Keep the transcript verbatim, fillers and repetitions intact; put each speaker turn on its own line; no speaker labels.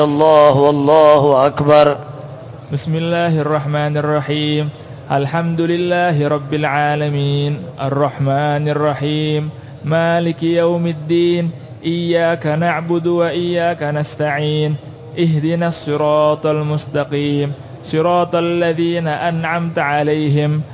الله والله أكبر.
بسم الله الرحمن الرحيم. الحمد لله رب العالمين الرحمن الرحيم مالك يوم الدين إياك نعبد وإياك نستعين اهدنا الصراط المستقيم صراط الذين أنعمت عليهم